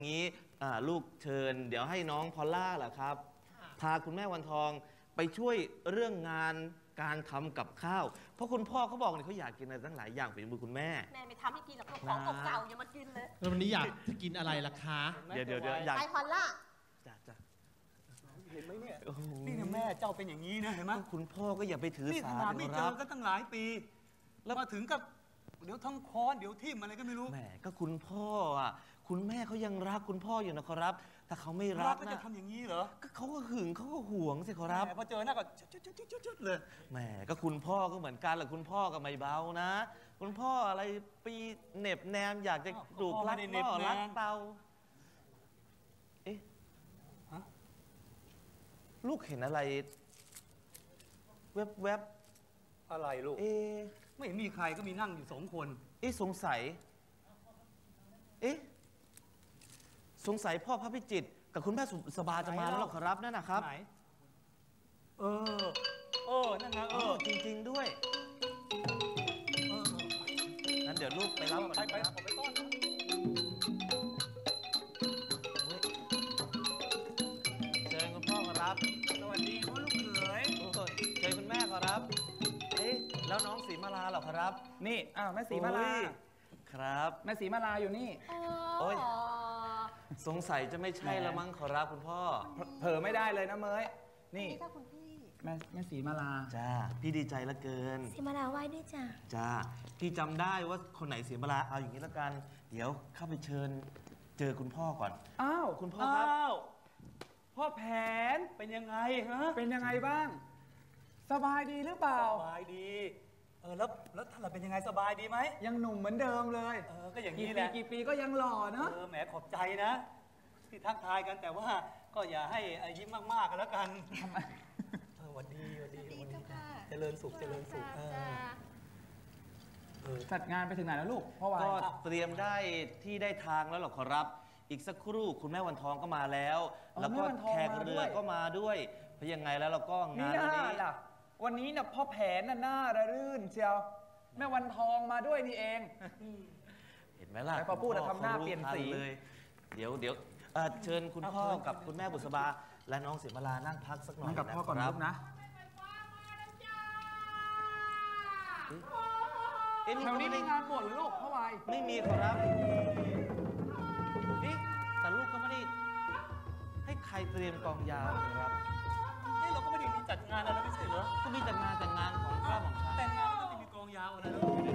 งี้ลูกเชิญเดี๋ยวให้น้องพอลล่าแหละครับพาคุณแม่วันทองไปช่วยเรื่องงานการทำกับข้าวเพราะคุณพ่อเขาบอกเนี่ยเขาอยากกินอะไรตั้งหลายอย่างฝีมือคุณแม่ไม่ทำให้กินหรอกของเก่าๆอย่ามากินเลยแล้ววันนี้อยากจะกินอะไรล่ะคะเดี๋ยวอยากไปพอลล่าจ้ะเห็นไหมเนี่ยนี่นะแม่เจ้าเป็นอย่างนี้นะเห็นไหมคุณพ่อก็อย่าไปถือสานี่ขนาดไม่เจอก็ตั้งหลายปีแล้วมาถึงกับเดี๋ยวทั้งค้อนเดี๋ยวทิ่มอะไรก็ไม่รู้แหมก็คุณพ่อคุณแม่เขายังรักคุณพ่ออยู่นะครับถ้าเขาไม่รักก็จะทำอย่างนี้เหรอก็เขาก็หึงเขาก็หวงสิครับพอเจอหน้าก็จุดเลยแหมก็คุณพ่อก็เหมือนกันแหละคุณพ่อก็ไม่เบานะคุณพ่ออะไรปีเหน็บแนมอยากจะปลูกรักพ่อรักเตาเอ๊ะลูกเห็นอะไรแวบอะไรลูกไม่เห็นมีใครก็มีนั่งอยู่2 คนสงสัยพ่อพระพิจิตรกับคุณแม่สบาจะมาแล้วหรอครับนั่นนะครับไหนนั่นนะจริงๆด้วยงั้นเดี๋ยวลูกไปรับไปผมไปต้อนเชิญคุณพ่อครับสวัสดีพ่อลูกเขยเชิญคุณแม่ครับแล้วน้องศรีมาลาเหรอครับนี่แม่ศรีมาลาครับแม่ศรีมาลาอยู่นี่โอ้ยสงสัยจะไม่ใช่ละมั้งขอรับคุณพ่อเผลอไม่ได้เลยนะเมยนี่คุณพี่แม่ศรีมาลาจ้าพี่ดีใจเหลือเกินศรีมาลาไหว้ด้วยจ้าพี่จำได้ว่าคนไหนศรีมาลาเอาอย่างนี้แล้วกันเดี๋ยวเข้าไปเชิญเจอคุณพ่อก่อนคุณพ่อครับพ่อแผนเป็นยังไงฮะเป็นยังไงบ้างสบายดีหรือเปล่าสบายดีแล้วท่านเป็นยังไงสบายดีไหมยังหนุ่มเหมือนเดิมเลยก็อย่างนี้แหละกี่ปีก็ยังหล่อเนาะแหมขอบใจนะที่ทักทายกันแต่ว่าก็อย่าให้ยิ้มมากๆกันแล้วกันวันดีเจริญสุขจัดงานไปถึงไหนแล้วลูกพ่อวายก็เตรียมได้ที่ได้ทางแล้วหรอขอรับอีกสักครู่คุณแม่วันทองก็มาแล้วแล้วก็แขกเรือก็มาด้วยเพราะยังไงแล้วเราก็งานวันนี้วันนี้เนี่ยพ่อแผนน่าระรื่นเชียวแม่วันทองมาด้วยนี่เองเห็นไหมล่ะพอพูดทำหน้าเปลี่ยนสีเลยเดี๋ยวเชิญคุณพ่อกับคุณแม่บุษบาและน้องศรีมาลานั่งพักสักหน่อยกับพ่อก่อนลูกนะแถวนี้มีงานบวชหรือลูกพ่อวายไม่มีครับแต่ลูกก็ไม่ได้ให้ใครเตรียมกองยาวครับเราก็ไม่ได้มีจัดงานอะไรไม่ใช่เหรอก็มีจัดงานของข้าของฉันแต่งงานก็ไม่มีกองยาวอะไร